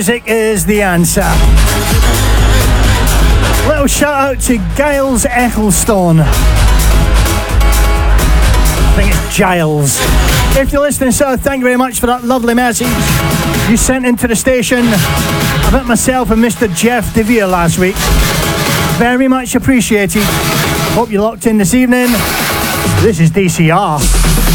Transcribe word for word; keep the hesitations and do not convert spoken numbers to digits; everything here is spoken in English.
music is the answer. Little shout out to Giles Ecclestone. I think it's Giles. If you're listening, sir, thank you very much for that lovely message you sent into the station about myself and Mister Jeff DeVere last week. Very much appreciated. Hope you locked in this evening. This is D C R.